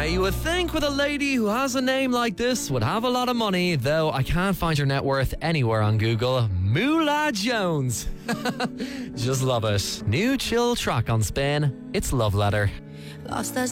You would think with a lady who has a name like this would have a lot of money, though I can't find her net worth anywhere on Google. Moolah Jones. Just love it. New chill track on Spin. It's Love Letter. Lost